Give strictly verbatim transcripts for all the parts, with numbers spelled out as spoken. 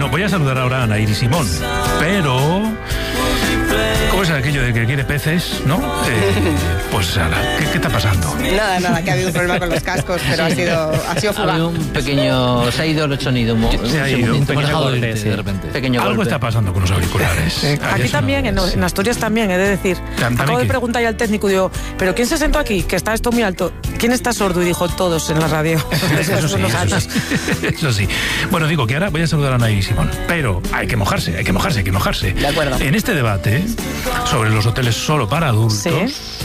Bueno, voy a saludar ahora a Anairis Simón, pero... ¿Cómo es aquello de que quiere peces, no? Eh, pues, ala, ¿qué, ¿qué está pasando? Nada, nada, que ha habido un problema con los cascos, pero ha sido, ha sido fugaz. Ha habido un pequeño... Se ha ido el sonido. Un, se ha ido. Un pequeño golpe, sí. de repente. Pequeño Algo golpe. está pasando con los auriculares. Sí. Aquí también, en, en Asturias también, he de decir. ¿También Acabo qué? de preguntar ya al técnico, digo, ¿pero quién se sentó aquí? Que está esto muy alto. ¿Quién está sordo? Y dijo, todos en la radio. Eso sí, eso sí. Eso sí. Bueno, digo que ahora voy a saludar a Anairis Simón, pero hay que mojarse, hay que mojarse, hay que mojarse. De acuerdo. En este debate sobre los hoteles solo para adultos, Sí.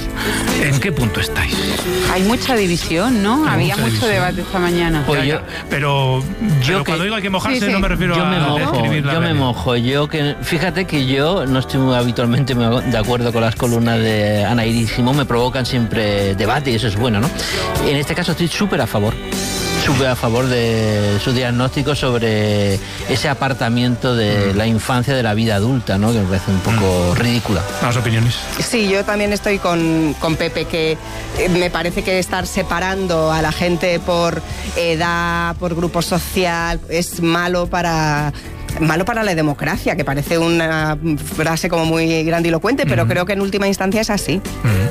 ¿en qué punto estáis? Hay mucha división, ¿no? Hay Había mucha mucho división. debate esta mañana. Pues Ya, yo- ya, pero pero que- cuando digo hay que mojarse Sí, sí. no me refiero Yo a me a mojo, describir la yo me realidad. mojo. Yo que fíjate que yo no estoy muy habitualmente muy de acuerdo con las columnas de Anairis Simón, me provocan siempre debate y eso es bueno, ¿no? En este caso estoy súper a favor, súper a favor de su diagnóstico sobre ese apartamiento de la infancia de la vida adulta, ¿no? Que me parece un poco ridícula. Más opiniones. Sí, yo también estoy con, con Pepe, que eh, me parece que estar separando a la gente por edad, por grupo social, es malo para... malo para la democracia, que parece una frase como muy grandilocuente, pero creo que en última instancia es así.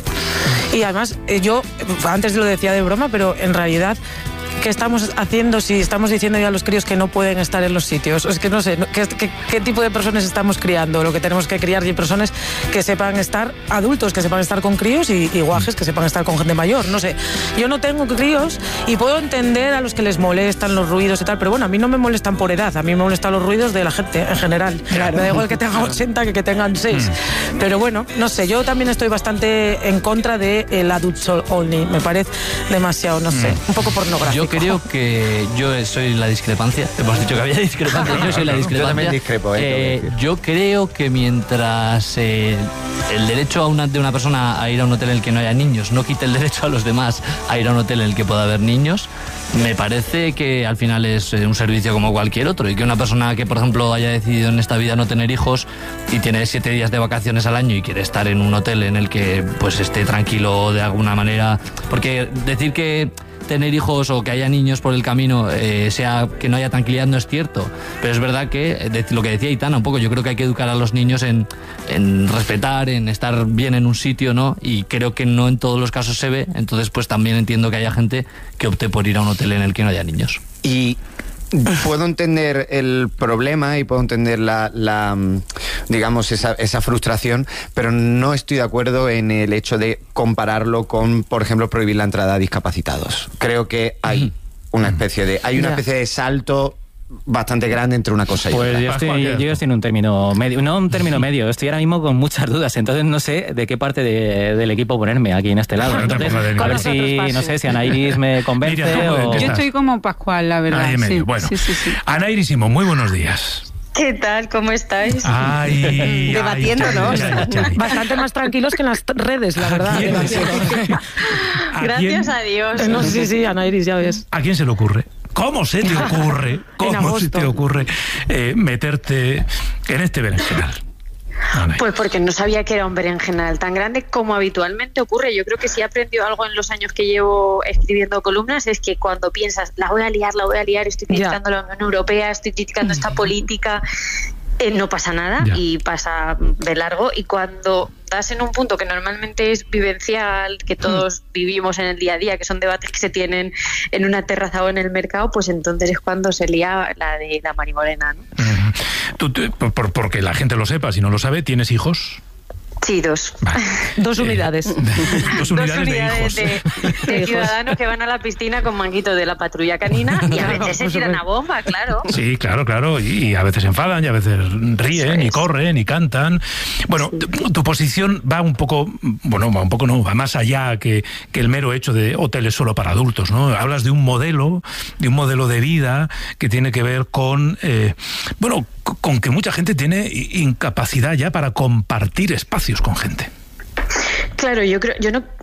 Y además, eh, yo antes lo decía de broma, pero en realidad, ¿qué estamos haciendo si estamos diciendo ya a los críos que no pueden estar en los sitios? Es que no sé, ¿qué, qué, qué tipo de personas estamos criando? Lo que tenemos que criar y personas que sepan estar adultos, que sepan estar con críos y, y guajes que sepan estar con gente mayor. No sé, yo no tengo críos y puedo entender a los que les molestan los ruidos y tal, pero bueno, a mí no me molestan por edad, a mí me molestan los ruidos de la gente en general. Me da igual que tengan ochenta que que tengan seis. Pero bueno, no sé, yo también estoy bastante en contra del adult only, me parece demasiado, no sé, un poco pornográfico. Yo creo que yo soy la discrepancia. Hemos dicho que había discrepancia. Yo soy la discrepancia. Yo también discrepo, eh, Eh, tengo que decir. yo creo que mientras eh, el derecho a una, de una persona a ir a un hotel en el que no haya niños no quite el derecho a los demás a ir a un hotel en el que pueda haber niños, me parece que al final es eh, un servicio como cualquier otro, y que una persona que, por ejemplo, haya decidido en esta vida no tener hijos y tiene siete días de vacaciones al año y quiere estar en un hotel en el que pues esté tranquilo de alguna manera, porque decir que tener hijos o que haya niños por el camino eh, sea que no haya tranquilidad no es cierto, pero es verdad que de, lo que decía Aitana un poco, yo creo que hay que educar a los niños en, en respetar, en estar bien en un sitio, ¿no? Y creo que no en todos los casos se ve, entonces pues también entiendo que haya gente que opte por ir a un hotel en el que no haya niños. Y puedo entender el problema y puedo entender la, la digamos, esa, esa frustración, pero no estoy de acuerdo en el hecho de compararlo con, por ejemplo, prohibir la entrada a discapacitados. Creo que hay una especie de, hay una Ya. especie de salto bastante grande entre una cosa y Pues otra. yo estoy, yo estoy en un término medio, no un término medio, estoy ahora mismo con muchas dudas, entonces no sé de qué parte de, del equipo ponerme aquí en este lado. Bueno, Entonces, tampoco de a ver nosotros si, paso. no sé, si Anairis me convence Mira, ¿tú o... qué Yo estás? estoy como Pascual, la verdad. Ahí en medio. Sí, Bueno, sí, sí, sí. Anairis Simón, muy buenos días. ¿Qué tal? ¿Cómo estáis? Ay, ay, Debatiéndonos. ay, ay, ay. Bastante más tranquilos que en las redes, la verdad. ¿A quién? Demasiado. ¿A Gracias quién- a Dios. Eh, No, sí, sí, Anairis, ya ves. ¿A quién se le ocurre? ¿Cómo se te ocurre? ¿Cómo se agosto. te ocurre eh, meterte en este berenjenal? Ana. Pues porque no sabía que era un berenjenal tan grande como habitualmente ocurre. Yo creo que si he aprendido algo en los años que llevo escribiendo columnas es que cuando piensas, la voy a liar, la voy a liar, estoy criticando Ya. la Unión Europea, estoy criticando esta política, eh, no pasa nada Ya. y pasa de largo. Y cuando das en un punto que normalmente es vivencial, que todos vivimos en el día a día, que son debates que se tienen en una terraza o en el mercado, pues entonces es cuando se lía la de la Marimorena, ¿no? Ujú. Tú, tú, por, por- porque la gente lo sepa, si no lo sabe, ¿tienes hijos? Sí, dos. Vale. Dos unidades. Dos unidades, Dos unidades de hijos. de, de Hijos. ciudadanos que van a la piscina con manguito de la patrulla canina y a Claro, veces se por tiran a supuesto. bomba, claro. Sí, claro, claro. Y, y a veces se enfadan, y a veces ríen, y corren, y cantan. Bueno, tu, tu posición va un poco, bueno, va un poco no, va más allá que, que el mero hecho de hoteles solo para adultos, ¿no? Hablas de un modelo, de un modelo de vida que tiene que ver con, eh, bueno, con que mucha gente tiene incapacidad ya para compartir espacios con gente. Claro, yo creo, yo no,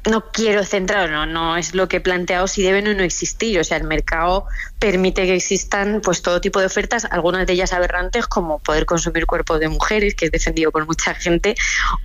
no quiero centrar, no, no es lo que he planteado si deben o no existir. O sea, el mercado permite que existan pues todo tipo de ofertas, algunas de ellas aberrantes, como poder consumir cuerpos de mujeres, que es defendido por mucha gente,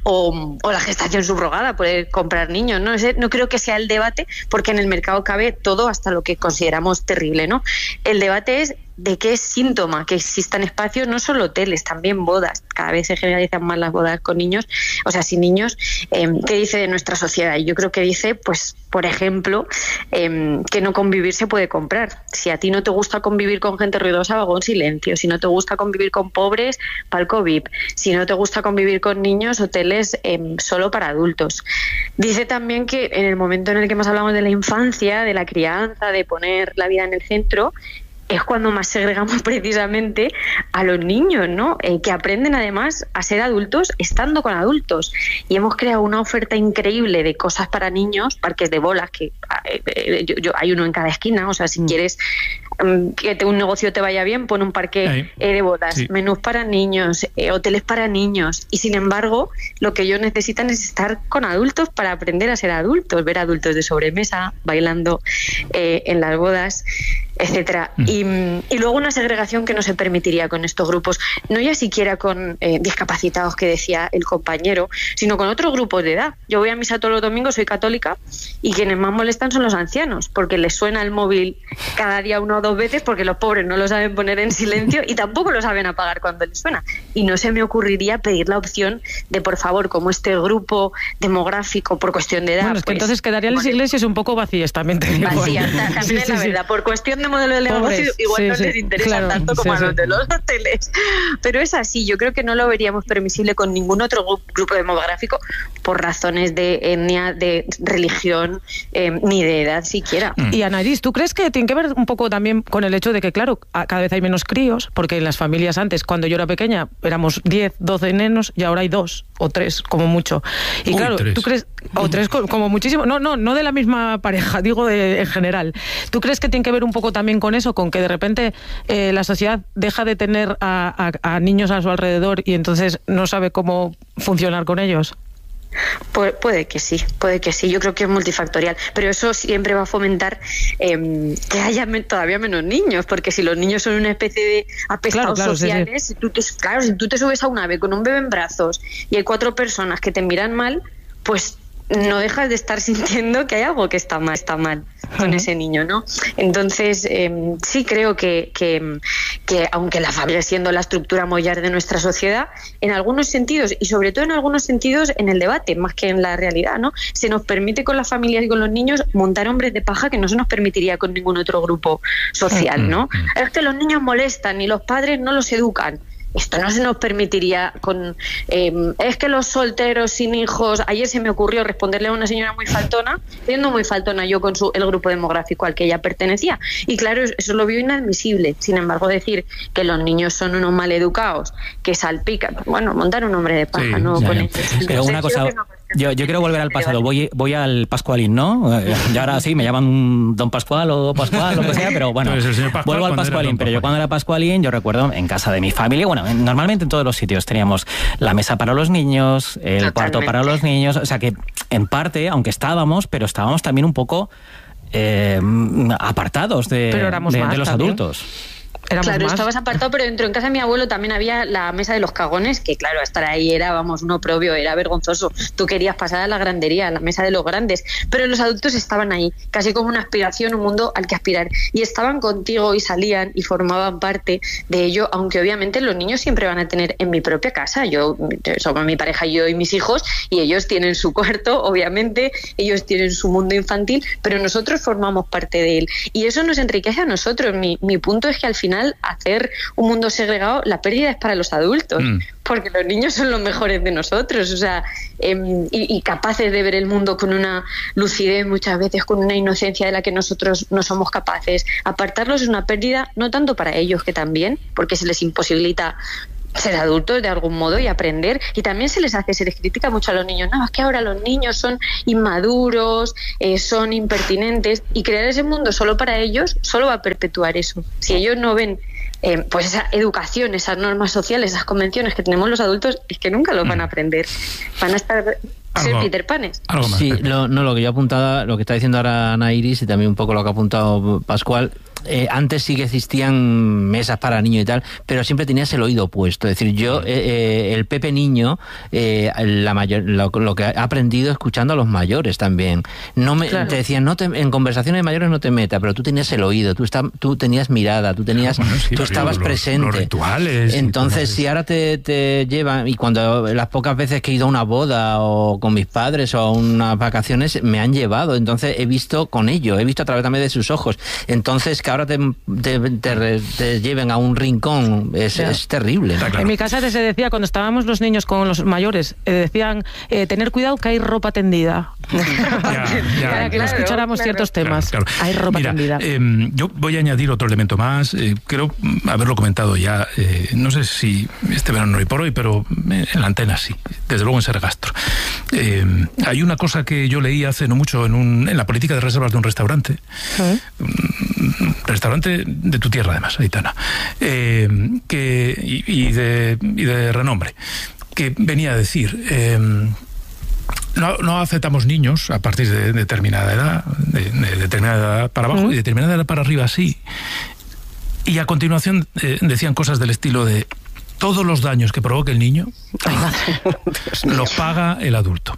o, o la gestación subrogada, poder comprar niños. ¿no? Ese, no creo que sea el debate, porque en el mercado cabe todo hasta lo que consideramos terrible, ¿no? El debate es de qué es síntoma que existan espacios, no solo hoteles, también bodas. Cada vez se generalizan más las bodas con niños, o sea, sin niños. Eh, ¿Qué dice de nuestra sociedad? Y yo creo que dice, pues, por ejemplo, eh, que no convivir se puede comprar. Si a ti no te gusta convivir con gente ruidosa, vagón silencio. Si no te gusta convivir con pobres, palco V I P. Si no te gusta convivir con niños, hoteles eh, solo para adultos. Dice también que en el momento en el que más hablamos de la infancia, de la crianza, de poner la vida en el centro, es cuando más segregamos precisamente a los niños, ¿no? Eh, que aprenden además a ser adultos estando con adultos. Y hemos creado una oferta increíble de cosas para niños, parques de bolas, que eh, eh, yo, yo, hay uno en cada esquina. O sea, si quieres um, que te, un negocio te vaya bien, pon un parque eh, de bolas, sí. menús para niños, eh, hoteles para niños. Y sin embargo, lo que ellos necesitan es estar con adultos para aprender a ser adultos, ver adultos de sobremesa, bailando eh, en las bodas, etcétera. Mm. Y, y luego una segregación que no se permitiría con estos grupos, no ya siquiera con eh, discapacitados, que decía el compañero, sino con otros grupos de edad. Yo voy a misa todos los domingos, soy católica, y quienes más molestan son los ancianos, porque les suena el móvil cada día una o dos veces, porque los pobres no lo saben poner en silencio y tampoco lo saben apagar cuando les suena. Y no se me ocurriría pedir la opción de, por favor, como este grupo demográfico por cuestión de edad... Bueno, es que pues, entonces quedarían las iglesias un poco vacías, también te digo. Vacías, también sí, sí, la verdad, sí. Por cuestión de modelo de negocio igual sí, no sí, les interesa claro, tanto como sí, a los de los hoteles, pero es así. Yo creo que no lo veríamos permisible con ningún otro grupo demográfico por razones de etnia, de religión, eh, ni de edad siquiera. Y Anaïs, ¿tú crees que tiene que ver un poco también con el hecho de que, claro, cada vez hay menos críos? Porque en las familias antes, cuando yo era pequeña, éramos diez, doce nenos y ahora hay dos o tres como mucho. Y Uy, claro, tres. ¿tú crees? O tres como muchísimo. No, no, no de la misma pareja, digo de, en general. ¿Tú crees que tiene que ver un poco también con eso, con que de repente eh, la sociedad deja de tener a, a, a niños a su alrededor y entonces no sabe cómo funcionar con ellos? Pu- puede que sí, puede que sí. Yo creo que es multifactorial, pero eso siempre va a fomentar eh, que haya me- todavía menos niños, porque si los niños son una especie de apestados claro, claro, sociales, sí, sí. Si tú te, claro, si tú te subes a un ave con un bebé en brazos y hay cuatro personas que te miran mal, pues no dejas de estar sintiendo que hay algo que está mal, está mal con uh-huh. ese niño, ¿no? Entonces, eh, sí creo que, que, que aunque la familia siendo la estructura mollar de nuestra sociedad, en algunos sentidos, y sobre todo en algunos sentidos en el debate, más que en la realidad, ¿no? Se nos permite con las familias y con los niños montar hombres de paja que no se nos permitiría con ningún otro grupo social, ¿no? Uh-huh. Es que los niños molestan y los padres no los educan. Esto no se nos permitiría con... Eh, es que los solteros sin hijos... Ayer se me ocurrió responderle a una señora muy faltona, siendo muy faltona yo con su, el grupo demográfico al que ella pertenecía. Y claro, eso lo vio inadmisible. Sin embargo, decir que los niños son unos maleducados, que salpican... Bueno, montar un hombre de paja, sí, ¿no? Ya, con ya. Entonces, Pero una cosa... Yo, yo quiero volver al pasado. Voy, voy al Pascualín, ¿no? Y ahora sí, me llaman Don Pascual o Pascual, lo que sea, pero bueno, Pascual, vuelvo al Pascualín. Pero yo cuando era Pascualín, yo recuerdo en casa de mi familia, bueno, normalmente en todos los sitios teníamos la mesa para los niños, el Totalmente. cuarto para los niños, o sea que en parte, aunque estábamos, pero estábamos también un poco eh, apartados de, de, de los adultos. Éramos claro, más. Estabas apartado, pero dentro en casa de mi abuelo también había la mesa de los cagones, que claro, estar ahí era, vamos, un oprobio, era vergonzoso. Tú querías pasar a la grandería, a la mesa de los grandes, pero los adultos estaban ahí, casi como una aspiración, un mundo al que aspirar. Y estaban contigo y salían y formaban parte de ello, aunque obviamente los niños siempre van a tener en mi propia casa. Yo, somos mi pareja, yo y mis hijos, y ellos tienen su cuarto, obviamente, ellos tienen su mundo infantil, pero nosotros formamos parte de él. Y eso nos enriquece a nosotros. Mi, mi punto es que al final hacer un mundo segregado, la pérdida es para los adultos, mm. porque los niños son los mejores de nosotros, o sea, eh, y, y capaces de ver el mundo con una lucidez, muchas veces con una inocencia de la que nosotros no somos capaces. Apartarlos es una pérdida, no tanto para ellos, que también, porque se les imposibilita ser adultos de algún modo y aprender, y también se les hace, se les critica mucho a los niños, no, es que ahora los niños son inmaduros, eh, son impertinentes, y crear ese mundo solo para ellos solo va a perpetuar eso. Si ellos no ven eh, pues esa educación, esas normas sociales, esas convenciones que tenemos los adultos, es que nunca los van a aprender, van a estar ser Peter Panes. Sí, lo, no, lo que yo apuntaba, lo que está diciendo ahora Ana Iris y también un poco lo que ha apuntado Pascual. Eh, antes sí que existían mesas para niños y tal, pero siempre tenías el oído puesto. Es decir, yo, eh, eh, el Pepe niño, eh, la mayor, lo, lo que ha aprendido escuchando a los mayores también. No me, claro. Te decían, no te, en conversaciones de mayores no te metas, pero tú tenías el oído, tú, está, tú tenías mirada, tú tenías, bueno, sí, tú estabas los, presente. Los rituales. Entonces, si ahora te, te llevan, y cuando las pocas veces que he ido a una boda o con mis padres o a unas vacaciones, me han llevado. Entonces, he visto con ello, he visto a través también de sus ojos. Entonces, que ahora te, te, te, te lleven a un rincón es, yeah. es terrible. Claro. En mi casa se decía, cuando estábamos los niños con los mayores, eh, decían, eh, tener cuidado que hay ropa tendida. Ya, ya, para que claro, no escucháramos claro. ciertos temas. Claro, claro. Hay ropa Mira, tendida. Eh, yo voy a añadir otro elemento más. Eh, creo haberlo comentado ya. Eh, no sé si este verano hoy por hoy, pero en la antena sí. Desde luego en Sergastro. Eh, hay una cosa que yo leí hace no mucho en, un, en la política de reservas de un restaurante. ¿Eh? Un restaurante de tu tierra, además, Aitana. Eh, que, y, y, de, y de renombre. Que venía a decir... Eh, No, no aceptamos niños a partir de determinada edad, de, de determinada edad para abajo ¿Mm? y de determinada edad para arriba, sí. Y a continuación eh, decían cosas del estilo de todos los daños que provoque el niño los paga el adulto.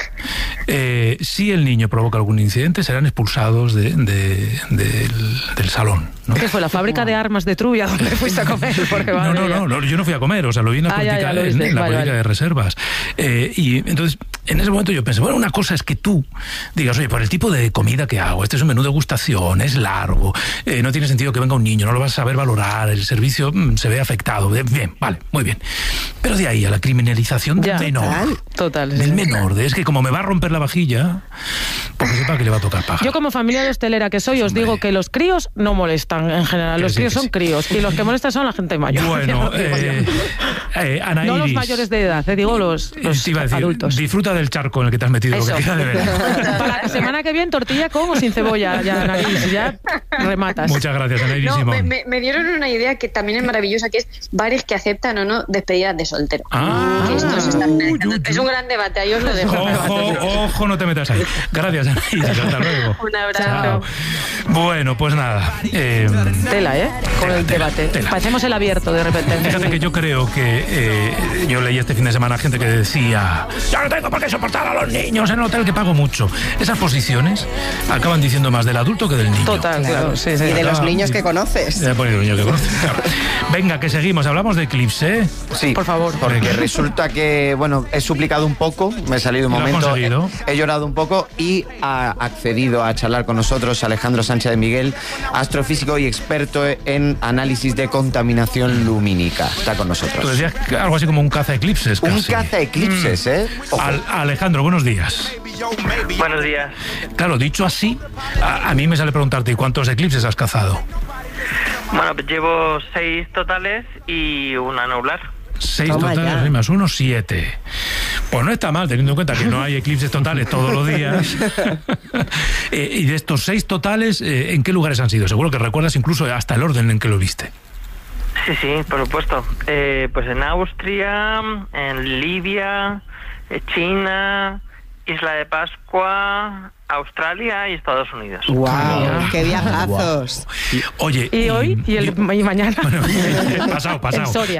Eh, si el niño provoca algún incidente, serán expulsados de, de, de, del, del salón, ¿no? ¿Qué fue, la fábrica de armas de Trubia donde fuiste a comer? Porque, no, no, no, no, yo no fui a comer, o sea, lo vi en la ah, política, ya, ya, en, en la vale, política vale. de reservas. Eh, y entonces, en ese momento yo pensé, bueno, una cosa es que tú digas, oye, por el tipo de comida que hago, este es un menú de degustación, es largo, eh, no tiene sentido que venga un niño, no lo vas a saber valorar, el servicio mmm, se ve afectado. Bien, vale, muy bien. Pero de ahí a la criminalización del ya, menor. Total. Del sí. menor, de es que como me va a romper la vajilla, porque sepa que le va a tocar pagar. Yo como familia de hostelera que soy, os Hombre. digo que los críos no molestan en general. Los sí, críos son sí. críos y los que molestan son la gente mayor. Bueno, eh, eh, Ana no Iris, los mayores de edad, te digo los, los iba a decir, adultos. Disfruta del charco en el que te has metido. Eso. Lo que queda de verano. Para la semana que viene, tortilla con o sin cebolla, ya, Ana Iris, ya rematas. Muchas gracias, Ana Iris. No, me, me, me dieron una idea que también es maravillosa, que es bares que aceptan o no despedidas de soltero. Ah, que esto se está uh, es un gran debate, ahí os lo dejo. Ojo, ojo, no te metas ahí. Gracias, Ana Iris, hasta luego. Un abrazo. Chao. Bueno, pues nada. Eh, tela, ¿eh? Con tela, el debate. Tela. Parecemos el abierto de repente. Fíjate que yo creo que eh, yo leí este fin de semana gente que decía, ya no tengo por qué soportar a los niños en el hotel que pago mucho. Esas posiciones acaban diciendo más del adulto que del niño. Total, claro. claro sí, sí. Y de los niños que conoces. De los niños que conoces, claro. Venga, que seguimos. Hablamos de Eclipse, ¿eh? Sí, por favor. Porque resulta que, bueno, he suplicado un poco, me he salido un momento, he, he llorado un poco y ha accedido a charlar con nosotros Alejandro Sánchez de Miguel, astrofísico y experto en análisis de contaminación lumínica. Está con nosotros. Tú decías algo así como un caza-eclipses. Un caza-eclipses, mm. ¿eh? Al, Alejandro, buenos días. Buenos días. Claro, dicho así, a, a mí me sale preguntarte, ¿y cuántos eclipses has cazado? Bueno, pues llevo seis totales y un anular. Seis Toma totales, más uno, siete. Pues no está mal, teniendo en cuenta que no hay eclipses totales todos los días. eh, y de estos seis totales, eh, ¿en qué lugares han sido? Seguro que recuerdas incluso hasta el orden en que lo viste. Sí, sí, por supuesto. Eh, pues en Austria, en Libia, China, Isla de Pascua, Australia y Estados Unidos. ¡Wow! Oh, ¡qué viajazos! Wow. Oye, ¿y, y hoy? ¿Y, el, y mañana? Bueno, pasado, pasado. En Soria.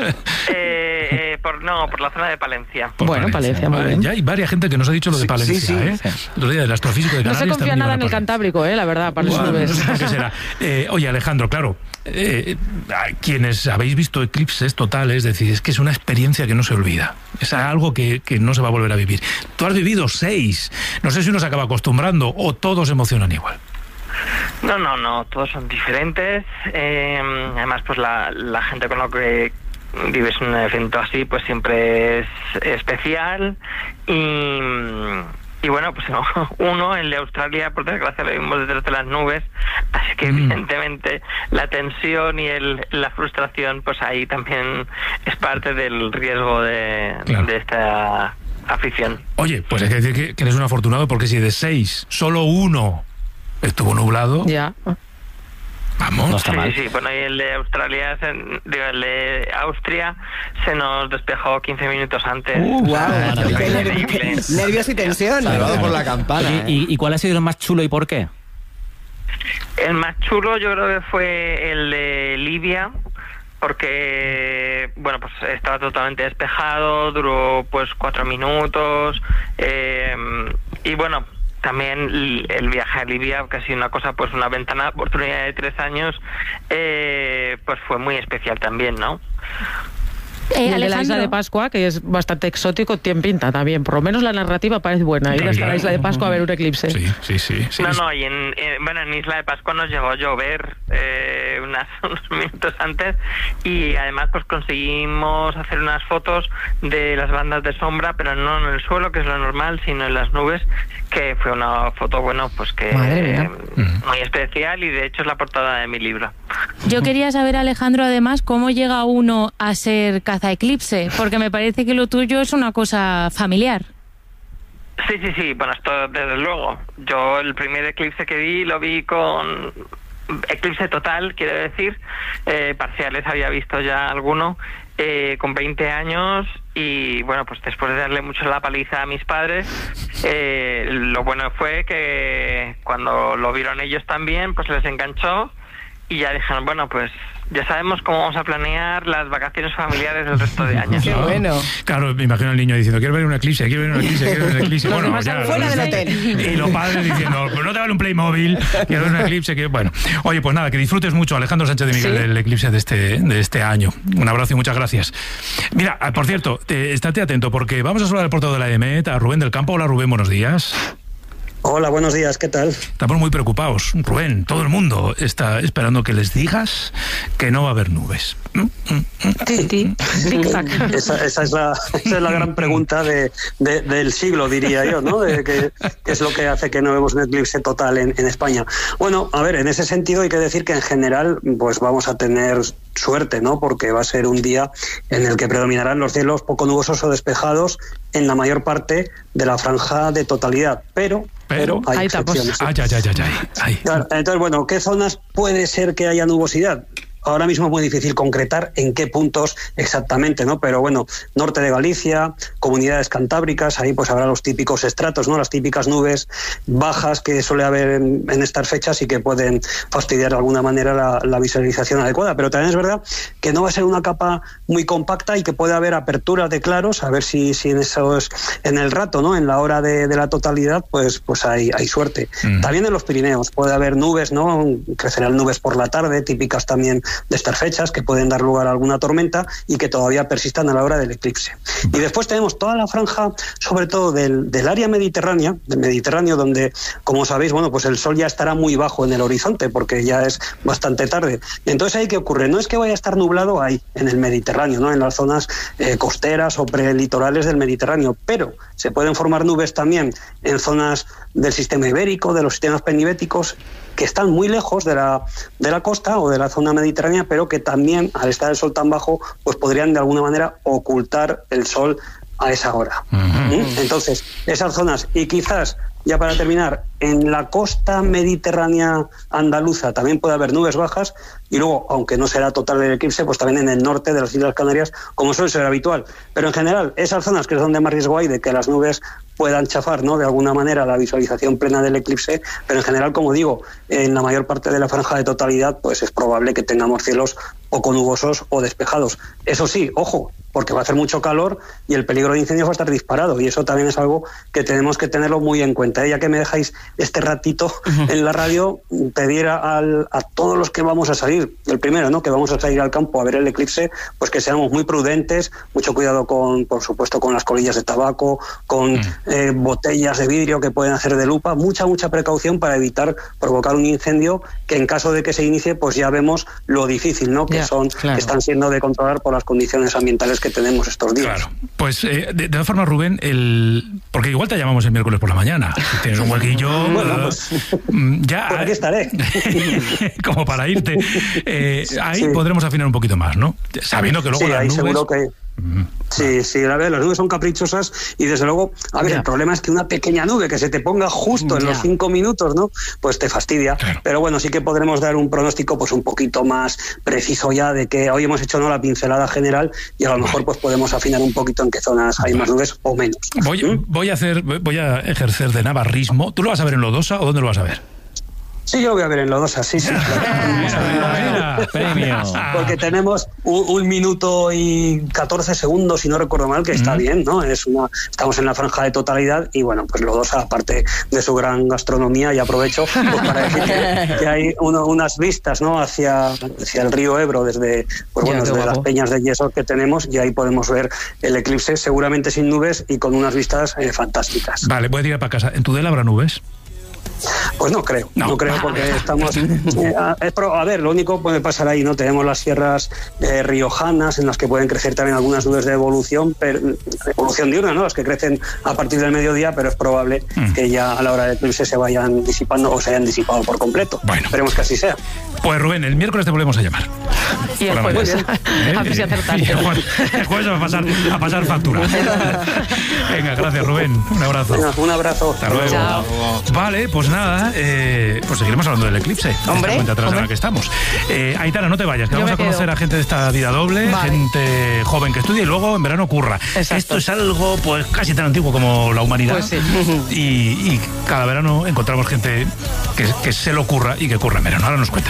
eh, eh, por, no, por la zona de Palencia. Por bueno, Palencia, muy bien. Ya hay varias gente que nos ha dicho lo de Palencia, sí, sí, sí. ¿eh? Sí. El otro día del astrofísico de Canarias. No se confía nada en el Cantábrico, ¿eh? La verdad, para los bueno, no sé por qué será. Eh, oye, Alejandro, claro, eh, quienes habéis visto eclipses totales, decís, es que es una experiencia que no se olvida. Es algo que, que no se va a volver a vivir. Tú has vivido seis. No sé si uno se acaba acostumbrando o todos emocionan igual. No, no, no, todos son diferentes. Eh, además, pues la, la gente con la que vives un evento así, pues siempre es especial. Y, y bueno, pues no, uno, el de Australia, por desgracia lo vimos detrás de las nubes, así que mm. evidentemente la tensión y el, la frustración, pues ahí también es parte del riesgo de, claro. de esta afición. Oye, pues hay que decir que, que eres un afortunado, porque si de seis solo uno estuvo nublado, ya vamos, No está sí, mal. Sí, bueno, y el de Australia, se, digo, el de Austria se nos despejó quince minutos antes. Uh, wow, ah, qué nervios, nervios y tensión. Salvado por la campana. Oye, ¿y, ¿Y cuál ha sido el más chulo y por qué? El más chulo yo creo que fue el de Libia, porque bueno, pues estaba totalmente despejado, duró pues cuatro minutos, eh, y bueno, también el viaje a Libia, que ha sido una cosa, pues una ventana de oportunidad de tres años, eh, pues fue muy especial también, ¿no? Eh, y el de la isla de Pascua, que es bastante exótico, tiene pinta también. Por lo menos la narrativa parece buena. Ir hasta la isla de Pascua a ver un eclipse. Sí, sí, sí. sí. No, no, y en, en, bueno, en Isla de Pascua nos llegó a llover eh, unas, unos minutos antes y además pues conseguimos hacer unas fotos de las bandas de sombra, pero no en el suelo, que es lo normal, sino en las nubes, que fue una foto, bueno, pues que eh, muy especial y de hecho es la portada de mi libro. Yo quería saber, Alejandro, además, cómo llega uno a ser cazaeclipse, porque me parece que lo tuyo es una cosa familiar. Sí, sí, sí, bueno, esto desde luego. Yo el primer eclipse que vi lo vi con eclipse total, quiero decir, eh, parciales había visto ya alguno, eh, con veinte años y bueno, pues después de darle mucho la paliza a mis padres, eh, lo bueno fue que cuando lo vieron ellos también, pues les enganchó y ya dijeron, bueno, pues ya sabemos cómo vamos a planear las vacaciones familiares del resto de años. Qué bueno. Claro, me imagino al niño diciendo, quiero ver un eclipse, quiero ver un eclipse, quiero ver un eclipse. Bueno, ya, fuera del hotel. Y los padres diciendo, pues no te vale un Playmobil, quiero ver un eclipse. Que... Bueno, oye, pues nada, que disfrutes mucho, Alejandro Sánchez de Miguel, ¿sí?, del eclipse de este, de este año. Un abrazo y muchas gracias. Mira, por cierto, te, estate atento, porque vamos a saludar al portavoz de la E M E T, a Rubén del Campo. Hola, Rubén, buenos días. Hola, buenos días, ¿qué tal? Estamos muy preocupados, Rubén, todo el mundo está esperando que les digas que no va a haber nubes. Esa, esa, es la, esa es la gran pregunta de, de, del siglo, diría yo, ¿no? De que, que es lo que hace que no vemos un eclipse total en, en España. Bueno, a ver, en ese sentido hay que decir que en general pues vamos a tener suerte, ¿no? Porque va a ser un día en el que predominarán los cielos poco nubosos o despejados en la mayor parte de la franja de totalidad, pero, pero hay excepciones. Ay, ay, ay, ay, ay. Claro, entonces, bueno, ¿qué zonas puede ser que haya nubosidad? Ahora mismo es muy difícil concretar en qué puntos exactamente, ¿no? Pero bueno, norte de Galicia, comunidades cantábricas, ahí pues habrá los típicos estratos, ¿no? Las típicas nubes bajas que suele haber en, en estas fechas y que pueden fastidiar de alguna manera la, la visualización adecuada. Pero también es verdad que no va a ser una capa muy compacta y que puede haber aperturas de claros, a ver si, si en eso es, en el rato, ¿no? En la hora de, de la totalidad, pues, pues hay, hay suerte. Mm. También en los Pirineos puede haber nubes, ¿no? Crecerán nubes por la tarde, típicas también de estas fechas, que pueden dar lugar a alguna tormenta y que todavía persistan a la hora del eclipse. Y después tenemos toda la franja, sobre todo del, del área mediterránea, del Mediterráneo, donde, como sabéis, bueno, pues el sol ya estará muy bajo en el horizonte, porque ya es bastante tarde. Entonces, ¿ahí qué ocurre? No es que vaya a estar nublado ahí, en el Mediterráneo, ¿no? En las zonas eh, costeras o prelitorales del Mediterráneo, pero se pueden formar nubes también en zonas del sistema ibérico, de los sistemas penibéticos, que están muy lejos de la, de la costa o de la zona mediterránea, pero que también, al estar el sol tan bajo, pues podrían de alguna manera ocultar el sol a esa hora. Uh-huh. Entonces, esas zonas, y quizás, ya para terminar, en la costa mediterránea andaluza también puede haber nubes bajas, y luego, aunque no será total el eclipse, pues también en el norte de las Islas Canarias, como suele ser habitual. Pero en general, esas zonas que es donde más riesgo hay de que las nubes puedan chafar, ¿no?, de alguna manera la visualización plena del eclipse, pero en general, como digo, en la mayor parte de la franja de totalidad, pues es probable que tengamos cielos poco nubosos o despejados. Eso sí, ojo, porque va a hacer mucho calor y el peligro de incendios va a estar disparado, y eso también es algo que tenemos que tenerlo muy en cuenta. Ya que me dejáis este ratito en la radio, pedir al, a todos los que vamos a salir, el primero, ¿no?, que vamos a salir al campo a ver el eclipse, pues que seamos muy prudentes, mucho cuidado con, por supuesto, con las colillas de tabaco, con mm. eh, botellas de vidrio que pueden hacer de lupa, mucha, mucha precaución para evitar provocar un incendio que en caso de que se inicie, pues ya vemos lo difícil, ¿no?, que yeah, son, claro. que están siendo de controlar por las condiciones ambientales que tenemos estos días. Claro, pues eh, de, de todas formas, Rubén, el... porque igual te llamamos el miércoles por la mañana, si tienes un huequillo, bueno, pues, ya pues aquí estaré. Como para irte, eh, ahí sí. podremos afinar un poquito más, ¿no? Sabiendo que luego sí, las ahí nubes... seguro que... Sí, sí, a ver, las nubes son caprichosas y desde luego, a ver, Ya. el problema es que una pequeña nube que se te ponga justo en Ya. los cinco minutos, ¿no? Pues te fastidia. Claro. Pero bueno, sí que podremos dar un pronóstico pues un poquito más preciso ya de que hoy hemos hecho no la pincelada general y a lo mejor pues podemos afinar un poquito en qué zonas hay más nubes o menos. Voy, ¿Mm? voy a hacer, voy a ejercer de navarrismo. ¿Tú lo vas a ver en Lodosa o dónde lo vas a ver? Sí, yo lo voy a ver en Lodosa, sí, sí. Mira, mira, premio. Porque tenemos un, un minuto y catorce segundos, si no recuerdo mal, que está Mm. bien, ¿no? Es una, estamos en la franja de totalidad y bueno, pues Lodosa, aparte de su gran gastronomía, y aprovecho pues, para decir que, que hay uno, unas vistas, ¿no? Hacia, hacia el río Ebro, desde, pues, Ya, bueno, qué desde las guapo. peñas de yeso que tenemos, y ahí podemos ver el eclipse, seguramente sin nubes y con unas vistas eh, fantásticas. Vale, voy a tirar para casa. ¿En Tudela habrá nubes? Pues no creo, No. no, creo porque estamos... eh, a, es pro- a ver, lo único que puede pasar ahí, ¿no? Tenemos las sierras eh, riojanas en las que pueden crecer también algunas nubes de evolución, pero, evolución diurna, ¿no? Las que crecen a partir del mediodía, pero es probable Mm. que ya a la hora del eclipse se vayan disipando o se hayan disipado por completo. Bueno. Esperemos que así sea. Pues Rubén, el miércoles te volvemos a llamar. Y el Por la jueves, mañana. a ver si acertas. Y el jueves, el jueves va a pasar, a pasar factura. Venga, gracias Rubén. Un abrazo. Venga, un abrazo. Hasta luego. Chao. Vale, pues nada, eh, pues seguiremos hablando del eclipse. Hombre, Esta cuenta atrás de hombre. la que estamos. Eh, Aitana, no te vayas, que Yo vamos a me conocer quedo. a gente de esta vida doble, Vale. gente joven que estudia y luego en verano curra. Exacto. Esto es algo pues casi tan antiguo como la humanidad. Pues sí. Y, y cada verano encontramos gente que, que se lo curra y que curra en verano. Ahora nos cuenta.